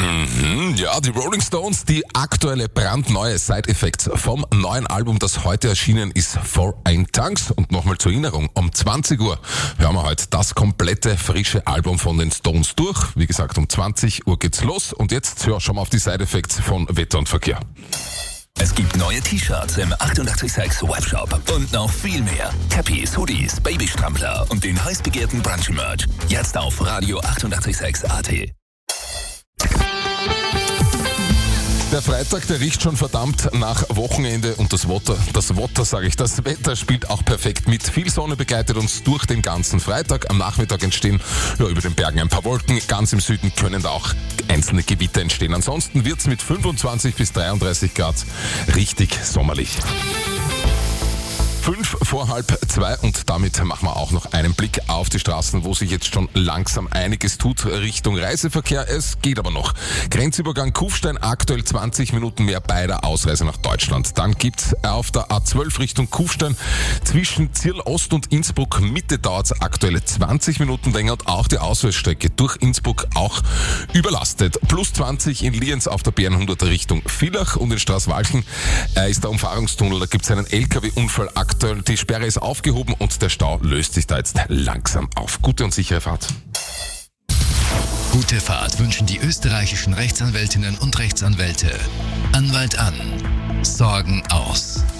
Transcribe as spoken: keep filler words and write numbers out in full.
Mhm, ja, die Rolling Stones, die aktuelle brandneue Side Effects vom neuen Album, das heute erschienen ist, For Ein Tanks. Und nochmal zur Erinnerung, um zwanzig Uhr hören wir heute das komplette frische Album von den Stones durch. Wie gesagt, um zwanzig Uhr geht's los und jetzt ja, schauen wir auf die Side Effects von Wetter und Verkehr. Es gibt neue T-Shirts im achtundachtzig Komma sechs Webshop und noch viel mehr. Cappies, Hoodies, Babystrampler und den heiß begehrten Brunchy-Merch. Jetzt auf Radio achtundachtzig Komma sechs A T. Der Freitag, der riecht schon verdammt nach Wochenende und das Wetter, das Wetter sage ich, das Wetter spielt auch perfekt mit. Viel Sonne begleitet uns durch den ganzen Freitag. Am Nachmittag entstehen ja, über den Bergen ein paar Wolken. Ganz im Süden können da auch einzelne Gewitter entstehen. Ansonsten wird es mit fünfundzwanzig bis dreiunddreißig Grad richtig sommerlich. Fünf vor halb zwei und damit machen wir auch noch einen Blick auf die Straßen, wo sich jetzt schon langsam einiges tut Richtung Reiseverkehr. Es geht aber noch. Grenzübergang Kufstein, aktuell zwanzig Minuten mehr bei der Ausreise nach Deutschland. Dann gibt's auf der A zwölf Richtung Kufstein zwischen Zirl Ost und Innsbruck Mitte dauert es aktuell zwanzig Minuten länger und auch die Ausweichstrecke durch Innsbruck auch überlastet. Plus zwanzig in Lienz auf der B hundert Richtung Villach und in Straßwalchen äh, ist der Umfahrungstunnel. Da gibt's einen L K W-Unfall aktuell. Die Sperre ist aufgehoben und der Stau löst sich da jetzt langsam auf. Gute und sichere Fahrt. Gute Fahrt wünschen die österreichischen Rechtsanwältinnen und Rechtsanwälte. Anwalt an. Sorgen aus.